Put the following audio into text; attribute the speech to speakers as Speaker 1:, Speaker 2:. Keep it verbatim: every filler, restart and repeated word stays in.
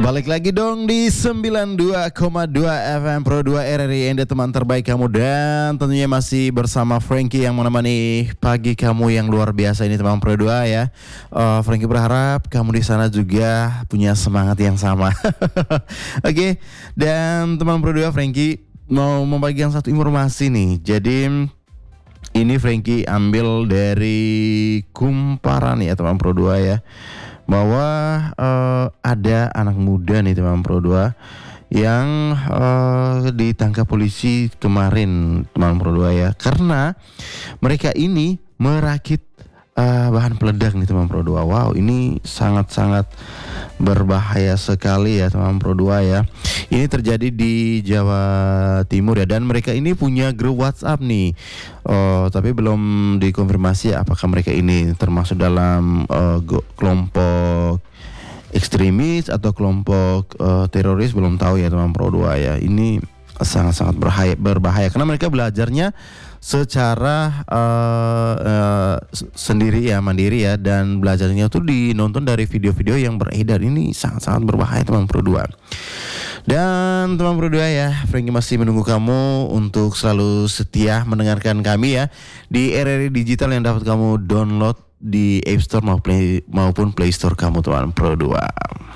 Speaker 1: Balik lagi dong di sembilan puluh dua koma dua F M Pro dua R R I Anda, teman terbaik kamu, dan tentunya masih bersama Frankie yang menemani pagi kamu yang luar biasa ini, teman Pro dua ya. Uh, Frankie berharap kamu di sana juga punya semangat yang sama. Oke, okay. Dan teman Pro dua, Frankie mau membagikan satu informasi nih. Jadi ini Frankie ambil dari Kumparan ya, teman Pro dua ya, bahwa uh, ada anak muda nih, teman Pro dua, yang uh, ditangkap polisi kemarin, teman Pro dua ya, karena mereka ini merakit uh, bahan peledak nih, teman Pro dua. Wow, ini sangat-sangat berbahaya sekali ya, teman Pro dua ya. Ini terjadi di Jawa Timur ya, dan mereka ini punya grup WhatsApp nih. Oh, tapi belum dikonfirmasi apakah mereka ini termasuk dalam uh, go- kelompok ekstremis atau kelompok uh, teroris, belum tahu ya, teman Pro dua ya. Ini sangat-sangat berbahaya, berbahaya karena mereka belajarnya secara uh, uh, sendiri ya, mandiri ya, dan belajarnya tuh dinonton dari video-video yang beredar. Ini sangat-sangat berbahaya, teman Pro dua. Dan teman Pro dua ya, Frankie masih menunggu kamu untuk selalu setia mendengarkan kami ya di R R I Digital yang dapat kamu download di App Store maupun Play, maupun Play Store kamu, teman Pro dua.